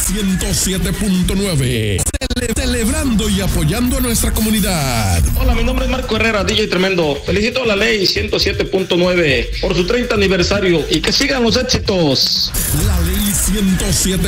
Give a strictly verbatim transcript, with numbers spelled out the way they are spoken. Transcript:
ciento siete punto nueve. Cele celebrando y apoyando a nuestra comunidad. Hola, mi nombre es Marco Herrera, D J Tremendo. Felicito a la ley ciento siete punto nueve por su treinta aniversario y que sigan los éxitos. La ley ciento siete